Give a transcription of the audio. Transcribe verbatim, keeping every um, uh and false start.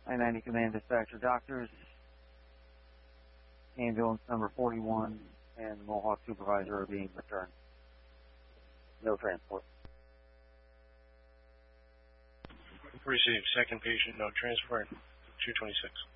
I ninety Command Dispatcher Doctors, ambulance number forty-one, and Mohawk Supervisor are being returned. No transport. Received. Second patient, no transport. two twenty-six.